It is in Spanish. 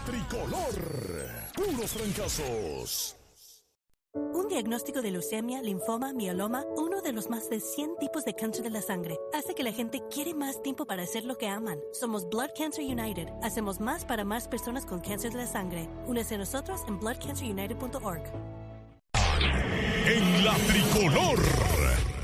Tricolor, puros trancazos. Un diagnóstico de leucemia, linfoma, mieloma, uno de los más de 100 tipos de cáncer de la sangre, hace que la gente quiere más tiempo para hacer lo que aman. Somos Blood Cancer United. Hacemos más para más personas con cáncer de la sangre. Únese a nosotros en bloodcancerunited.org. En la Tricolor.